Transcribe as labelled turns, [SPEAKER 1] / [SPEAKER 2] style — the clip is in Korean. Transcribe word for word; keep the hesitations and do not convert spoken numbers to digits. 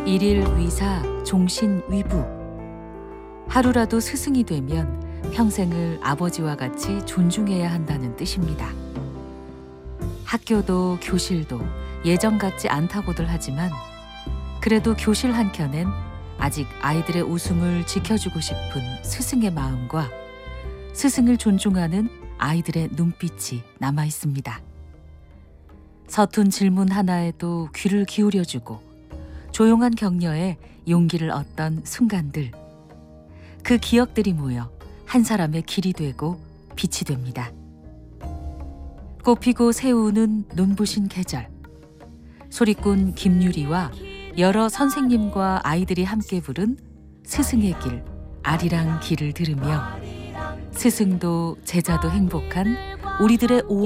[SPEAKER 1] 일일 위사 종신 위부. 하루라도 스승이 되면 평생을 아버지와 같이 존중해야 한다는 뜻입니다. 학교도 교실도 예전 같지 않다고들 하지만 그래도 교실 한켠엔 아직 아이들의 웃음을 지켜주고 싶은 스승의 마음과 스승을 존중하는 아이들의 눈빛이 남아 있습니다. 서툰 질문 하나에도 귀를 기울여주고 조용한 격려에 용기를 얻던 순간들, 그 기억들이 모여 한 사람의 길이 되고 빛이 됩니다. 꽃피고 새우는 눈부신 계절. 소리꾼 김유리와 여러 선생님과 아이들이 함께 부른 스승의 길, 아리랑 길을 들으며 스승도 제자도 행복한 우리들의 오